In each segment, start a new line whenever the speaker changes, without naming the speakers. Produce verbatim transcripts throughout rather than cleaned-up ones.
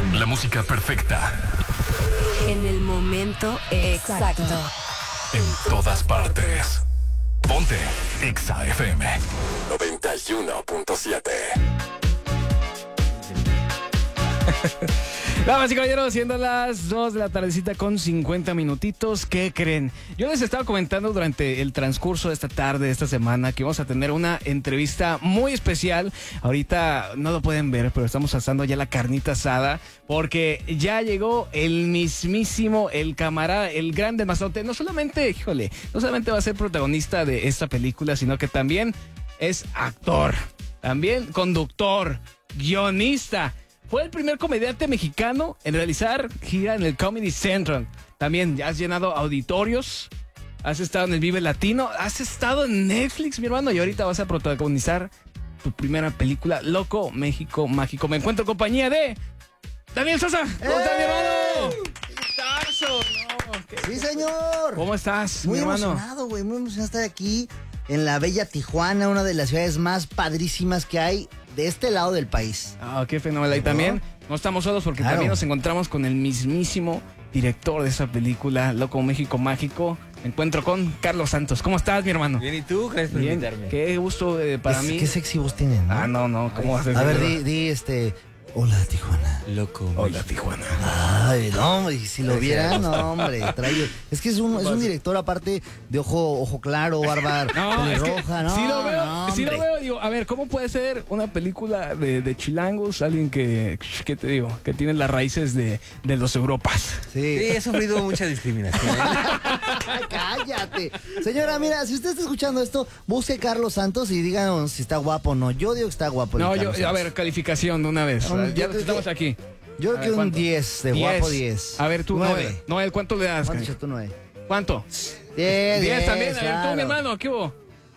La música perfecta.
En el momento exacto.
En todas partes. Ponte Exa F M noventa y uno punto siete.
Damas y caballeros, siendo las dos de la tardecita con cincuenta minutitos, ¿qué creen? Yo les estaba comentando durante el transcurso de esta tarde, de esta semana, que vamos a tener una entrevista muy especial. Ahorita no lo pueden ver, pero estamos asando ya la carnita asada, porque ya llegó el mismísimo, el camarada, el grande mazote. No solamente, híjole, no solamente va a ser protagonista de esta película, sino que también es actor, también conductor, guionista. Fue el primer comediante mexicano en realizar gira en el Comedy Central. También ya has llenado auditorios, has estado en el Vive Latino, has estado en Netflix, mi hermano, y ahorita vas a protagonizar tu primera película, Loco México Mágico. Me encuentro en compañía de Daniel Sosa. ¿Cómo estás, mi hermano? ¡Gustazo! No, ¿qué?
Sí, señor.
¿Cómo estás,
muy
mi hermano?
Muy emocionado, güey, muy emocionado de estar aquí en la bella Tijuana, una de las ciudades más padrísimas que hay de este lado del país.
Ah, qué fenomenal. Y también no estamos solos porque
claro.
también nos encontramos con el mismísimo director de esa película, Loco México Mágico. Me encuentro con Carlos Santos. ¿Cómo estás, mi hermano?
Bien, ¿y tú? Gracias por
Bien.
invitarme.
Qué gusto eh, para
es,
mí.
Qué sexy voz tienen, ¿no?
Ah, no, no. ¿Cómo vas a
A
decir?
ver, di, di este... Hola, Tijuana.
Loco.
Hola, Tijuana.
Ay, no, y si lo vieran, no, hombre, trae... Es que es un, es un director aparte de ojo, ojo claro, barba
No, es que
pelirroja, no,
si lo veo,
no,
si lo
hombre.
veo, digo, a ver, ¿cómo puede ser una película de, de chilangos? Alguien que, ¿qué te digo? Que tiene las raíces de, de los Europas.
Sí.
Sí, he sufrido mucha discriminación.
Ay, cállate. Señora, mira, si usted está escuchando esto, busque Carlos Santos y díganos si está guapo o no. Yo digo que está guapo. el
No,
Carlos
yo, a
Santos.
ver, calificación de una vez.
Um,
ya
yo creo
estamos
que-
aquí.
Yo
A
creo
ver,
que un
¿cuánto?
diez, de guapo diez.
A ver, tú,
nueve.
Noel. Noel, ¿cuánto le das?
¿Cuánto
cariño?
dices tú, nueve?
¿Cuánto?
diez,
diez también. A ver, tú,
claro.
mi hermano, ¿qué hubo?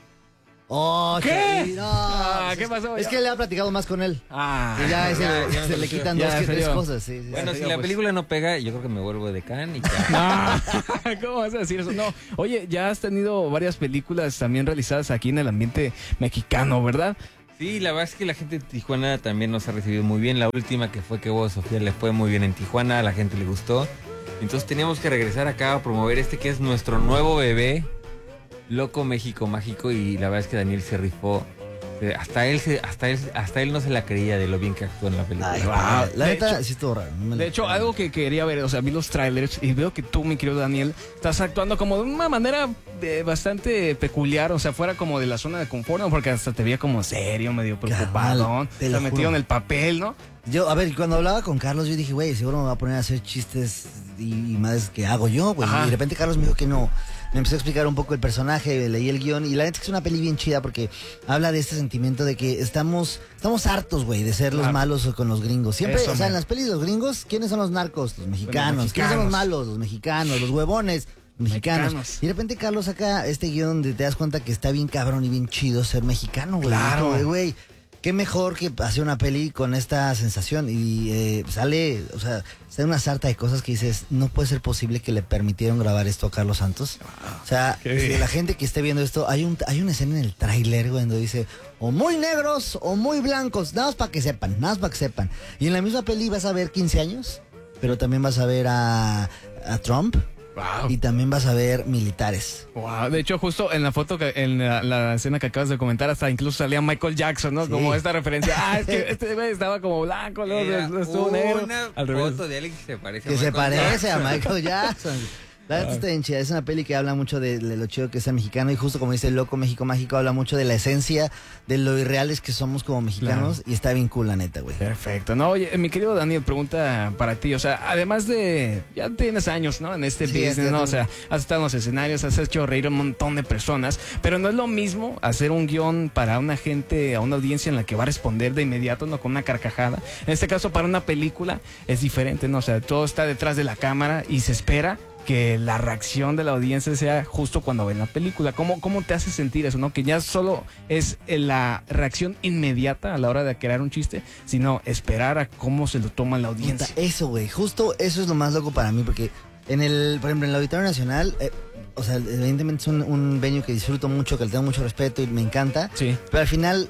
Oh,
¿Qué?
sí, no,
Ah,
pues
¿qué
es-
pasó?
Es
Ya.
que le ha platicado más con él.
Ah,
Y ya, ese-
ya, ya
se
me
le
pareció.
quitan
Ya,
dos
en
que tres
serio.
cosas. Sí, sí,
Bueno,
sí.
si la
pues.
película no pega, yo creo que me vuelvo de can y ya.
No, ¿cómo vas a decir eso? No, oye, ya has tenido varias películas también realizadas aquí en el ambiente mexicano, ¿verdad?
Sí, la verdad es que la gente de Tijuana también nos ha recibido muy bien. La última que fue que hubo Sofía le fue muy bien en Tijuana, a la gente le gustó. Entonces teníamos que regresar acá a promover este que es nuestro nuevo bebé, Loco México Mágico, y la verdad es que Daniel se rifó. Eh, Hasta él, se, hasta él, hasta él no se la creía de lo bien que actuó en la película.
Ay,
Wow.
la
De
neta,
hecho-
sí estuvo raro. no me
De
la-
hecho, algo que quería ver, o sea, vi los trailers y veo que tú, mi querido Daniel, estás actuando como de una manera eh, bastante peculiar, o sea, fuera como de la zona de confort, ¿no? Porque hasta te veía como serio, medio preocupado,
Carnal, te
te
lo
metido
juro.
en el papel, ¿no?
Yo, a ver, cuando hablaba con Carlos, yo dije, güey, seguro me va a poner a hacer chistes y, y más que hago yo, güey.
Ajá.
Y de repente Carlos me dijo que no. Me empezó a explicar un poco el personaje, leí el guión, y la neta es que es una peli bien chida porque habla de este sentimiento de que estamos, estamos hartos, güey, de ser los
Claro.
malos con los gringos. Siempre,
Eso,
o sea, en
man.
las pelis de los gringos, ¿quiénes son los narcos? Los mexicanos.
Los
¿Quiénes son los
mexicanos.
malos? Los mexicanos. Los huevones. Los mexicanos.
Mexicanos.
Y de repente Carlos saca este guión donde te das cuenta que está bien cabrón y bien chido ser mexicano, güey.
Claro.
Como de, güey, qué mejor que hacer una peli con esta sensación. Y eh, sale, o sea, sale una sarta de cosas que dices, no puede ser posible que le permitieron grabar esto a Carlos Santos. O sea,
Qué
si
bien.
la gente que esté viendo esto, hay un hay una escena en el tráiler, güey, donde dice, o muy negros o muy blancos, nada más para que sepan, nada más para que sepan. Y en la misma peli vas a ver quince años, pero también vas a ver a, a Trump.
Wow.
Y también vas a ver militares.
Wow. De hecho, justo en la foto, que, en la, la escena que acabas de comentar, hasta incluso salía Michael Jackson, ¿no?
Sí.
Como esta referencia. Ah, es que este güey estaba como blanco, luego
Era
estuvo negro.
una
Al revés.
foto de alguien que se parece
Que
a
se
Michael
parece a
Jackson.
Michael Jackson. La verdad está bien chida. Es una peli que habla mucho de, de lo chido que es el mexicano. Y justo como dice el Loco México Mágico, habla mucho de la esencia de lo irreales que somos como mexicanos. Y está bien cool, la neta, güey.
Perfecto. No, oye, mi querido Daniel, pregunta para ti. O sea, además de. Ya tienes años, ¿no? En este
Sí,
business,
ya
¿no? O
tengo.
sea, has estado en los escenarios, has hecho reír a un montón de personas. Pero no es lo mismo hacer un guión para una gente, a una audiencia en la que va a responder de inmediato, ¿no? Con una carcajada. En este caso, para una película es diferente, ¿no? O sea, todo está detrás de la cámara y se espera que la reacción de la audiencia sea justo cuando ven la película. ¿Cómo, cómo te hace sentir eso, no? Que ya solo es eh, la reacción inmediata a la hora de crear un chiste, sino esperar a cómo se lo toma la audiencia.
Puta, Eso, güey. Justo eso es lo más loco para mí. Porque en el, por ejemplo, en el Auditorio Nacional, eh, o sea, evidentemente es un, un venue que disfruto mucho, que le tengo mucho respeto y me encanta.
Sí.
Pero al final,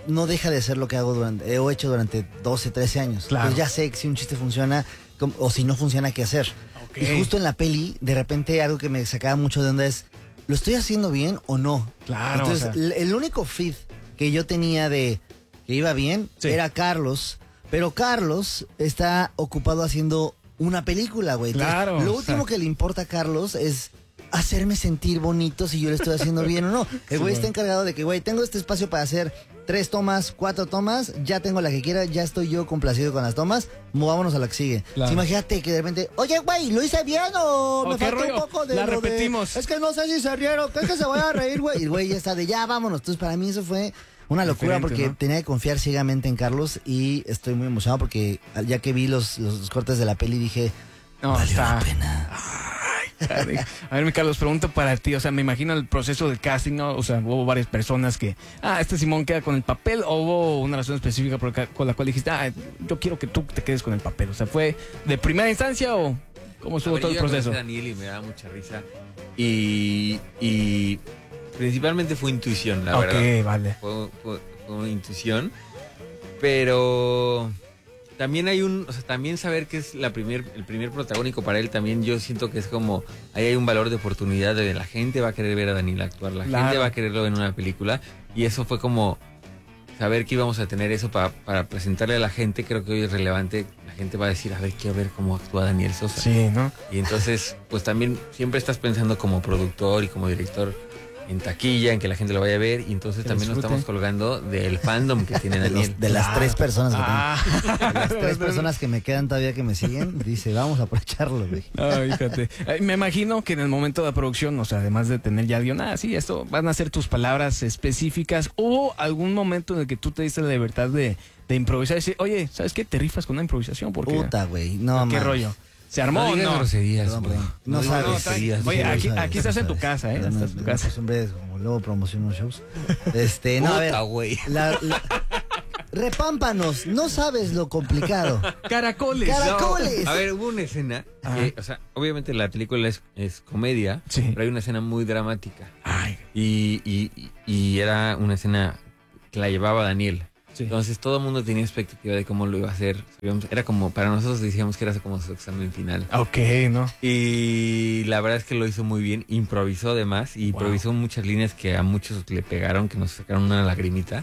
no deja de ser lo que hago durante, he hecho durante doce, trece años.
Claro.
Pues ya sé que si un chiste funciona como- o si no funciona, qué hacer.
Ok.
Y justo en la peli, de repente algo que me sacaba mucho de onda es, ¿lo estoy haciendo bien o no?
Claro,
Entonces,
o sea.
l- el único feed que yo tenía de que iba bien
Sí.
era Carlos, pero Carlos está ocupado haciendo una película, güey. Entonces,
Claro,
Lo
o
último
sea.
que le importa a Carlos es hacerme sentir bonito si yo le estoy haciendo bien o no. El güey está encargado de que, güey, tengo este espacio para hacer tres tomas, cuatro tomas, ya tengo la que quiera, ya estoy yo complacido con las tomas, movámonos a la que sigue.
Claro.
Sí, imagínate que de repente, oye, güey, ¿lo hice bien o
¿O
me
qué
falta
rollo?
un poco de
La
lo de-
repetimos.
Es que no sé si se rieron, ¿crees que se vaya a reír, güey? Y el güey ya está de, ya, vámonos. Entonces, para mí eso fue una locura
Diferente,
porque
¿no?
tenía que confiar ciegamente en Carlos y estoy muy emocionado porque ya que vi los, los, los cortes de la peli dije,
No,
valió
está.
la pena.
Ay, a ver, mi Carlos, pregunta para ti. O sea, me imagino el proceso del casting, ¿no? O sea, hubo varias personas que, ah, este Simón queda con el papel, o hubo una razón específica por ca- con la cual dijiste, ah, yo quiero que tú te quedes con el papel. O sea, ¿fue de primera instancia o cómo estuvo
A ver,
todo el
yo ya
proceso?
conocí a Daniel y me da mucha risa. Y, y principalmente fue intuición, la
Ok,
verdad.
vale.
Fue, fue- fue una intuición. Pero también hay un, o sea, también saber que es la primer, el primer protagónico para él, también yo siento que es como, ahí hay un valor de oportunidad de la gente va a querer ver a Daniel actuar, la
Claro.
gente va a quererlo en una película. Y eso fue como saber que íbamos a tener eso para, para presentarle a la gente, creo que hoy es relevante. La gente va a decir, a ver, quiero ver cómo actúa Daniel Sosa.
Sí, ¿no?
Y entonces, pues también siempre estás pensando como productor y como director en taquilla, en que la gente lo vaya a ver. Y entonces
Que
también nos
disfrute.
estamos colgando del fandom que tiene
De,
Daniel.
los- de las
Claro.
tres personas que
Ah.
tengo. De las tres personas que me quedan todavía que me siguen, dice, vamos a aprovecharlo, güey.
Ay, fíjate. Ay, me imagino que en el momento de la producción, o sea, además de tener ya el guión, ah, sí, esto van a ser tus palabras específicas. ¿Hubo algún momento en el que tú te diste la libertad de, de improvisar y decir, oye, ¿sabes qué? Te rifas con una improvisación porque
Puta, güey. No,
¿qué
man.
rollo? ¿Se armó
No
o
digas
no?
groserías,
Perdón,
güey.
perdón. No
digas
sabes.
groserías.
Oye,
Sí,
aquí-
no sabes,
aquí
no
estás en tu
sabes.
casa, ¿eh?
Ya me-
Estás en tu
me
casa.
acostumbré, como luego promociono shows. Este, no, a ver.
Puta, güey.
La, la- repámpanos, no sabes lo complicado.
Caracoles.
Caracoles.
A ver, hubo una escena
Ajá.
que, o sea, obviamente la película es, es comedia,
Sí.
pero hay una escena muy dramática.
Ay,
Y, y, y era una escena que la llevaba Daniel.
sí.
Entonces todo el mundo tenía expectativa de cómo lo iba a hacer. Sabíamos- Era como, para nosotros decíamos que era como su examen final.
Ok, ¿no?
Y la verdad es que lo hizo muy bien, improvisó además, y
Wow.
improvisó muchas líneas que a muchos le pegaron, que nos sacaron una lagrimita.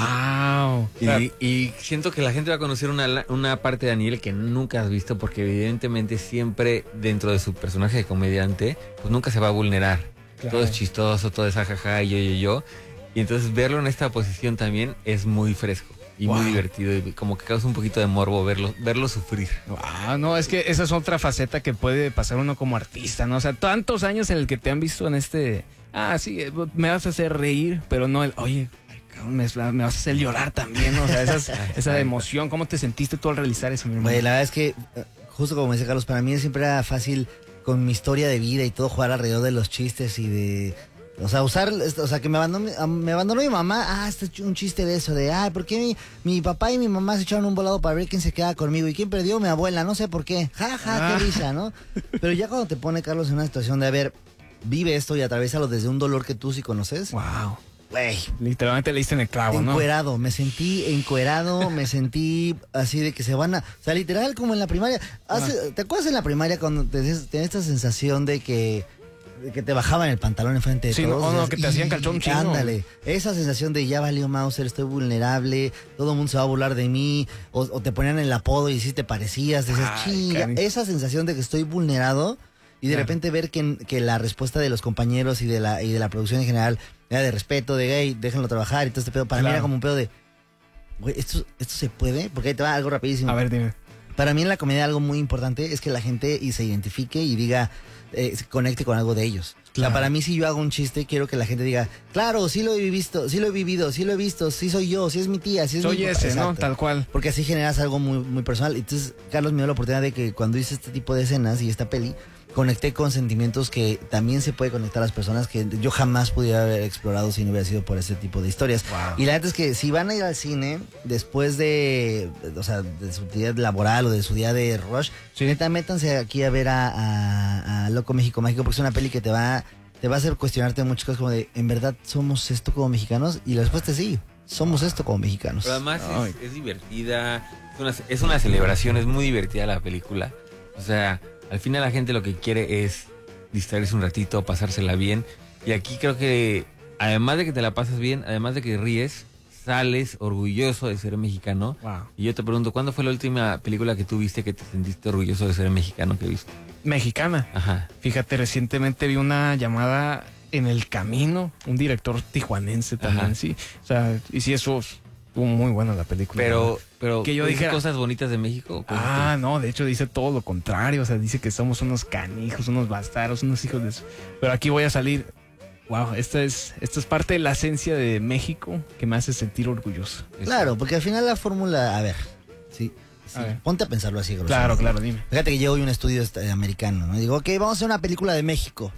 Wow.
Y, y siento que la gente va a conocer una, la- una parte de Daniel que nunca has visto, porque evidentemente siempre dentro de su personaje de comediante, pues nunca se va a vulnerar.
Claro.
Todo es chistoso, todo es jajaja, y yo, yo, yo. Y entonces verlo en esta posición también es muy fresco y
Wow.
muy divertido, y como que causa un poquito de morbo verlo, verlo sufrir.
Ah, no, es que esa es otra faceta que puede pasar uno como artista, ¿no? O sea, tantos años en el que te han visto en este, ah, sí, eh, me vas a hacer reír, pero no el, oye, ay, cabrón, me, me vas a hacer llorar también, ¿no? O sea, esas- esa emoción, ¿cómo te sentiste tú al realizar eso, mi hermano?
Güey, la verdad es que, eh, justo como dice Carlos, para mí siempre era fácil con mi historia de vida y todo jugar alrededor de los chistes y de... O sea, usar, o sea, que me abandonó, me abandonó mi mamá. Ah, este es un chiste de eso, de, ay, ¿por qué mi, mi papá y mi mamá se echaron un volado para ver quién se queda conmigo? ¿Y quién perdió? Mi abuela, no sé por qué. Ja, ja,
Ah.
qué risa, ¿no? Pero ya cuando te pone Carlos en una situación de, a ver, vive esto y atraviésalo desde un dolor que tú sí conoces.
Wow.
Güey,
Literalmente le diste en el clavo, ¿no?
encuerado, me sentí encuerado, me sentí así de que se van a... O sea, literal, como en la primaria. Hace- ¿Te acuerdas en la primaria cuando te tenías esta sensación de que, de que te bajaban el pantalón enfrente de
Sí,
todos?
no, no,
Decías,
que te hacían
"Y,
calzón chino".
Ándale, esa sensación de ya valió Mauser, estoy vulnerable, todo el mundo se va a burlar de mí, o, o te ponían el apodo y si te parecías, decías,
Ay,
chinga,
cani-
esa sensación de que estoy vulnerado. Y de
Claro.
repente ver que, que la respuesta de los compañeros y de la y de la producción en general era de respeto, de hey, déjenlo trabajar y todo este pedo. Para mí
Claro.
era como un pedo de, güey, ¿esto, ¿esto se puede? Porque ahí te va algo rapidísimo.
A ver, dime.
Para mí en la comedia algo muy importante es que la gente y se identifique y diga, eh, se conecte con algo de ellos. O
Claro.
sea, para mí si yo hago un chiste, quiero que la gente diga, claro, sí lo he visto, sí lo he vivido, sí lo he visto, sí soy yo, sí es mi tía, sí es
Soy
mi papá".
ese, ¿no?
Exacto.
Tal cual.
Porque así generas algo muy, muy personal. Entonces, Carlos me dio la oportunidad de que cuando hice este tipo de escenas y esta peli, conecté con sentimientos que también se puede conectar a las personas que yo jamás pudiera haber explorado si no hubiera sido por este tipo de historias.
Wow.
Y la neta es que si van a ir al cine después de, o sea, de su día laboral o de su día de rush,
Sí.
neta, métanse aquí a ver a, a- a Loco México Mágico, porque es una peli que te va, te va a hacer cuestionarte muchas cosas como de, ¿en verdad somos esto como mexicanos? Y la respuesta es sí. somos esto como mexicanos.
Pero además es, es divertida, es una, es una celebración, es muy divertida la película. O sea, al final la gente lo que quiere es distraerse un ratito, pasársela bien. Y aquí creo que, además de que te la pasas bien, además de que ríes, sales orgulloso de ser mexicano.
Wow.
Y yo te pregunto, ¿cuándo fue la última película que tú viste que te sentiste orgulloso de ser mexicano que viste?
Mexicana.
Ajá.
Fíjate, recientemente vi una llamada En el Camino, un director tijuanense también,
Ajá.
sí. O sea, y sí, eso estuvo muy buena la película.
Pero, pero
Que yo
¿dice
dijera-
cosas bonitas de México? ¿Cosas
Ah, no, de hecho dice todo lo contrario. O sea, dice que somos unos canijos, unos bastardos, unos hijos de... su- Pero aquí voy a salir... Wow, esta es, esta es parte de la esencia de México que me hace sentir orgulloso.
que-
Claro, porque al final la fórmula, a ver, sí, sí,
A ver.
ponte a pensarlo así, grosero.
Claro, claro, dime.
Fíjate que yo hoy un estudio este, americano, ¿no? Y digo, ok, vamos a hacer una película de México.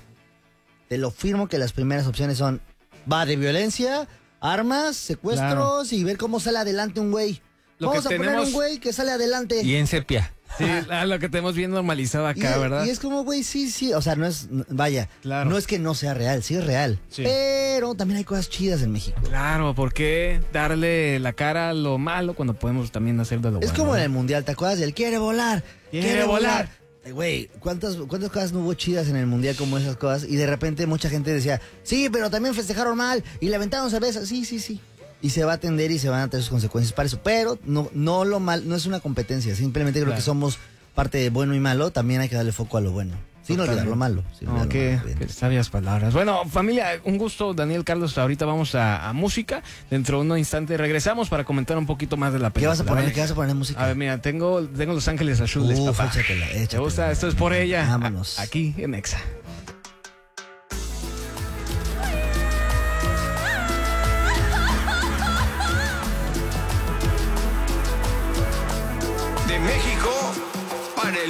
Te lo firmo que las primeras opciones son, va de violencia, armas, secuestros y ver cómo sale adelante un güey.
Lo
Vamos
que
a poner
tenemos-
un güey que sale adelante.
Y en sepia.
Sí, ah, lo que tenemos bien normalizado
Y,
acá, ¿verdad?
y es como, güey, sí, sí, o sea, no es, n- vaya,
Claro.
no es que no sea real, sí es real.
Sí.
Pero también hay cosas chidas en México.
Claro, ¿por qué darle la cara a lo malo cuando podemos también hacer de lo
Es
bueno?
como
¿no?
en el mundial, ¿te acuerdas del quiere volar?
Quiere volar.
Eh, Güey, ¿cuántas, ¿cuántas cosas no hubo chidas en el mundial como esas cosas? Y de repente mucha gente decía, sí, pero también festejaron mal y le aventaron cerveza. Sí, sí, sí. Y se va a atender y se van a tener sus consecuencias para eso. Pero no, no lo mal, no es una competencia. Simplemente creo
Claro.
que somos parte de bueno y malo. También hay que darle foco a lo bueno. Sin olvidar lo malo. Sin
No,
olvidar lo
qué,
malo, bien.
qué sabias palabras. Bueno, familia, un gusto, Daniel Carlos. Ahorita vamos a, a música. Dentro de un instante regresamos para comentar un poquito más de la
¿Qué
película.
vas a poner?
¿vale?
¿Qué vas a poner en música?
A ver, mira, tengo, tengo Los Ángeles Azules,
Uf,
papá.
échatela,
¿Te
échatela.
gusta? Esto es por ella.
Vámonos.
A- aquí en Exa.
De México